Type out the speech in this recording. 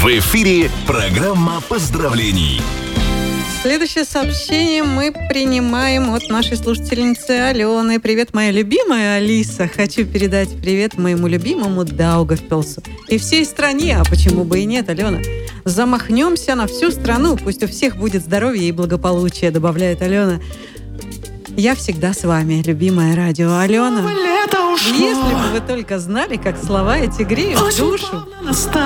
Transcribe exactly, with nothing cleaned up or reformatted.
В эфире программа поздравлений. Следующее сообщение мы принимаем от нашей слушательницы Алены. Привет, моя любимая Алиса. Хочу передать привет моему любимому Даугавпилсу и всей стране. А почему бы и нет, Алена? Замахнемся на всю страну. Пусть у всех будет здоровье и благополучие, добавляет Алена. Я всегда с вами, любимое радио. Алена, если бы вы только знали, как слова эти греют душу.